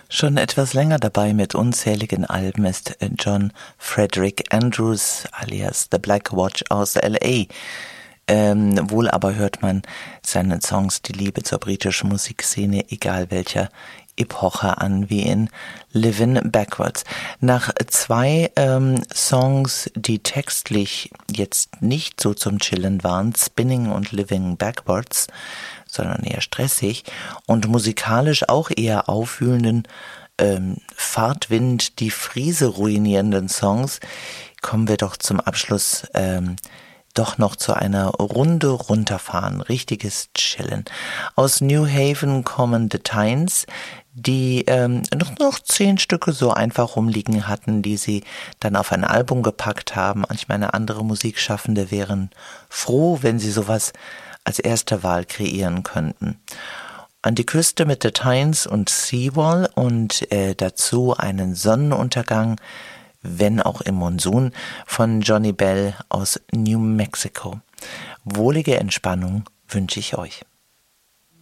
Schon etwas länger dabei mit unzähligen Alben ist John Frederick Andrews alias The Black Watch aus L.A. Wohl aber hört man seinen Songs die Liebe zur britischen Musikszene, egal welcher Epoche, an, wie in Living Backwards. Nach zwei Songs, die textlich jetzt nicht so zum Chillen waren, Spinning und Living Backwards, sondern eher stressig und musikalisch auch eher aufwühlenden, Fahrtwind, die Friese ruinierenden Songs, kommen wir doch zum Abschluss doch noch zu einer Runde runterfahren, richtiges Chillen. Aus New Haven kommen The Tynes, die noch 10 Stücke so einfach rumliegen hatten, die sie dann auf ein Album gepackt haben. Ich meine, andere Musikschaffende wären froh, wenn sie sowas als erste Wahl kreieren könnten. An die Küste mit The Tynes und Seawall und dazu einen Sonnenuntergang, wenn auch im Monsun, von Johnny Bell aus New Mexico. Wohlige Entspannung wünsche ich euch.